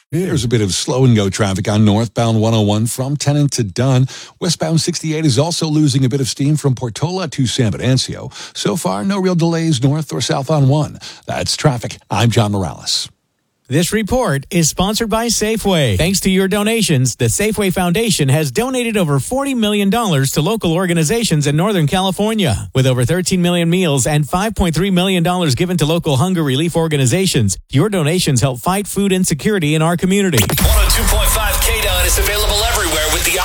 There's a bit of slow and go traffic on northbound 101 from Tennant to Dunn. Westbound 68 is also losing a bit of steam from Portola to San Venancio. So far, no real delays north or south on 1. That's traffic. I'm John Morales. This report is sponsored by Safeway. Thanks to your donations, the Safeway Foundation has donated over $40 million to local organizations in Northern California. With over 13 million meals and $5.3 million given to local hunger relief organizations, your donations help fight food insecurity in our community. 102.5 KDON is available everywhere with the